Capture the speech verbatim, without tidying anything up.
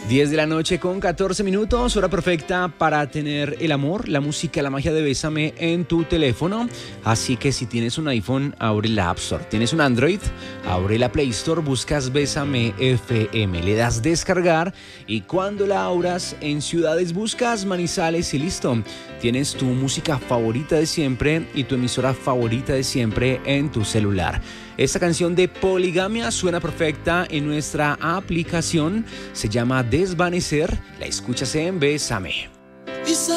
diez de la noche con catorce minutos, hora perfecta para tener el amor, la música, la magia de Bésame en tu teléfono. Así que si tienes un iPhone, abre la App Store. ¿Tienes un Android? Abre la Play Store, buscas Bésame F M, le das descargar y cuando la abras en ciudades buscas Manizales y listo. Tienes tu música favorita de siempre y tu emisora favorita de siempre en tu celular. Esta canción de Poligamia suena perfecta en nuestra aplicación. Se llama Desvanecer. La escuchas en Bésame.